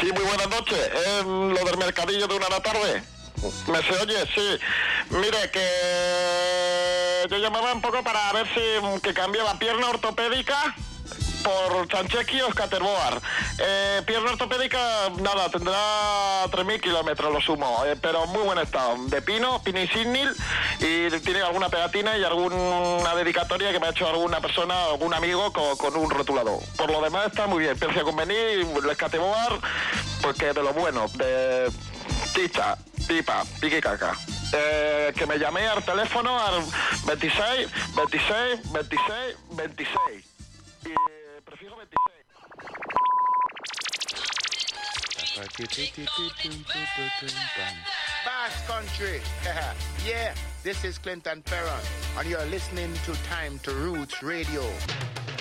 Sí, muy buenas noches. Lo del mercadillo de 1 de la tarde. ¿Me se oye? Sí. Mire, que yo llamaba un poco para ver si que cambie la pierna ortopédica por Sancheski o Scatterboard. Pierna ortopédica, nada, tendrá 3.000 kilómetros lo sumo, pero muy buen estado. De pino, pinicígnil, y tiene alguna pegatina y alguna dedicatoria que me ha hecho alguna persona, algún amigo con un rotulador. Por lo demás está muy bien. Precio a convenir, el Scatterboard, pues que de lo bueno, de chicha, pipa, pique y caca. Que me llamé al teléfono al 26 26 26 26 y prefijo 26. Bass Country. Yeah, this is Clinton Ferron, and you're listening to Time to Roots Radio.